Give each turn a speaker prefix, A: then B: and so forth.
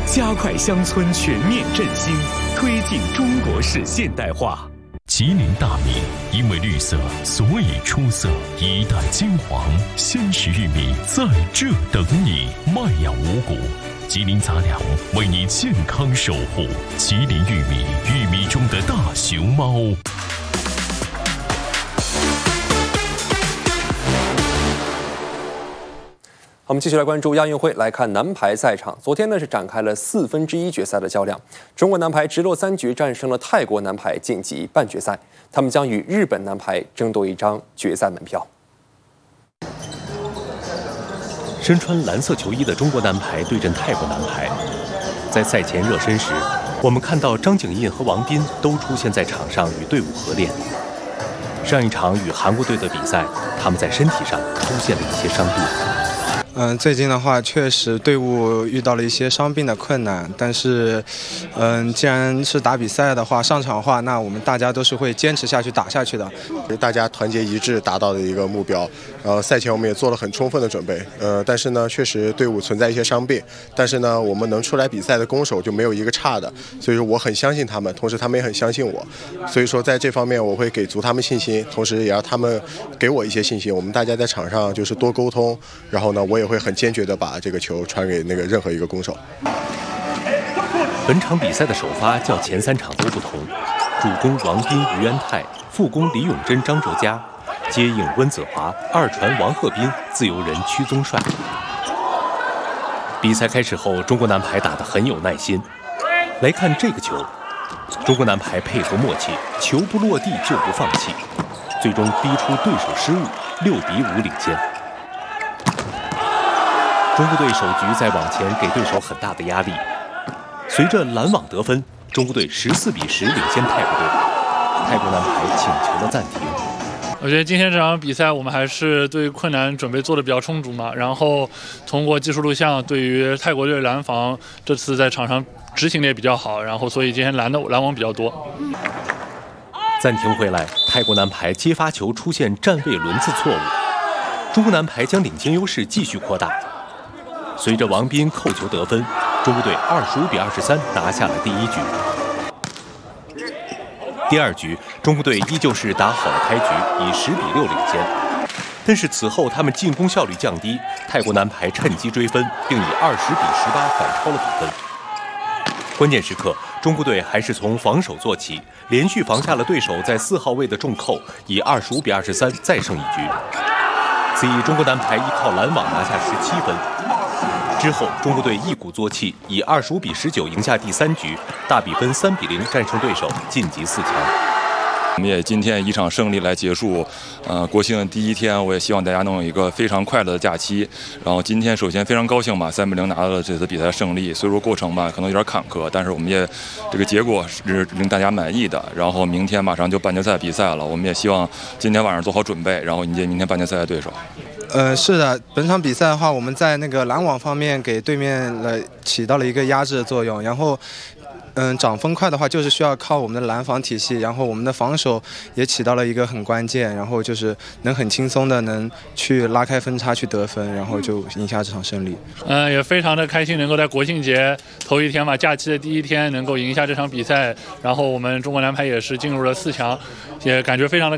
A: 加快乡村全面振兴，推进中国式现代化。吉林大米因为绿色，所以出色。一代金黄，鲜食玉米在这等你。麦芽五谷，吉林杂粮为你健康守护。吉林玉米，玉米中的大熊猫。
B: 我们继续来关注亚运会，来看男排赛场。昨天呢是展开了1/4决赛的较量，中国男排直落3局战胜了泰国男排，晋级半决赛。他们将与日本男排争夺一张决赛门票。
C: 身穿蓝色球衣的中国男排对阵泰国男排，在赛前热身时，我们看到张景印和王斌都出现在场上与队伍合练。上一场与韩国队的比赛，他们在身体上出现了一些伤病。
D: 最近的话，确实队伍遇到了一些伤病的困难，但是，既然是打比赛的话，上场的话，那我们大家都是会坚持下去打下去的。
E: 大家团结一致达到的一个目标。赛前我们也做了很充分的准备。但是呢，确实队伍存在一些伤病，但是呢，我们能出来比赛的攻守就没有一个差的，所以说我很相信他们，同时他们也很相信我。所以说在这方面我会给足他们信心，同时也让他们给我一些信心。我们大家在场上就是多沟通，然后呢，我也会很坚决地把这个球传给任何一个攻手。
C: 本场比赛的首发较前3场都不同，主攻王斌、于安泰，副攻李永珍、张哲嘉，接应温子华，二传王鹤斌，自由人屈宗帅。比赛开始后，中国男排打得很有耐心。来看这个球，中国男排配合默契，球不落地就不放弃，最终逼出对手失误，6-5领先。中国队首局在网前给对手很大的压力，随着拦网得分，中国队14-10领先泰国队。泰国男排请求了暂停。
F: 我觉得今天这场比赛我们还是对困难准备做的比较充足嘛，然后通过技术录像对于泰国队拦防这次在场上执行的也比较好，然后所以今天拦网比较多。
C: 暂停回来，泰国男排接发球出现站位轮次错误，中国男排将领先优势继续扩大。随着王斌扣球得分，中国队25-23拿下了第1局。第2局，中国队依旧是打好了开局，以10-6领先。但是此后他们进攻效率降低，泰国男排趁机追分，并以20-18反超了比分。关键时刻，中国队还是从防守做起，连续防下了对手在4号位的重扣，以25-23再胜1局。此役，中国男排依靠拦网拿下17分。之后，中国队一鼓作气，以25-19赢下第3局，大比分3-0战胜对手，晋级4强。
G: 我们也今天以场胜利来结束，国庆第1天，我也希望大家能有一个非常快乐的假期。然后今天首先非常高兴吧，3-0拿到了这次比赛胜利。虽说过程吧可能有点坎坷，但是我们也这个结果是令大家满意的。然后明天马上就半决赛比赛了，我们也希望今天晚上做好准备，然后迎接明天半决赛的对手。
D: 是的，本场比赛的话，我们在那个拦网方面给对面起到了一个压制的作用，然后。涨分快的话，就是需要靠我们的拦防体系，然后我们的防守也起到了一个很关键，然后就是能很轻松的能去拉开分差去得分，然后就赢下这场胜利。
F: 也非常的开心能够在国庆节头1天吧，假期的第1天能够赢下这场比赛，然后我们中国男排也是进入了4强，也感觉非常的。